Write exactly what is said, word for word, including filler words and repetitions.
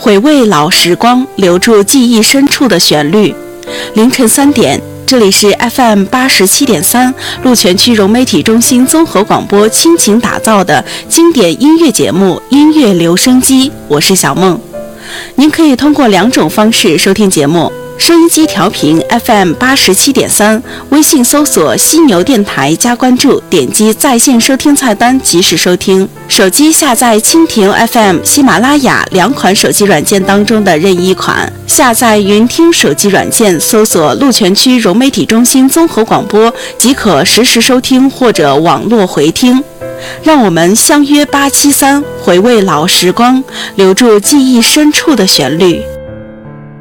回味老时光，留住记忆深处的旋律。凌晨三点，这里是 F M 八十七点三 鹿泉区融媒体中心综合广播倾情打造的经典音乐节目《音乐留声机》，我是小梦。您可以通过两种方式收听节目：收音机调频 F M 八十七点三，微信搜索犀牛电台加关注，点击在线收听菜单及时收听；手机下载蜻蜓 F M、喜马拉雅两款手机软件当中的任意一款，下载云听手机软件，搜索鹿泉区融媒体中心综合广播，即可实时收听或者网络回听。让我们相约八七三，回味老时光，留住记忆深处的旋律。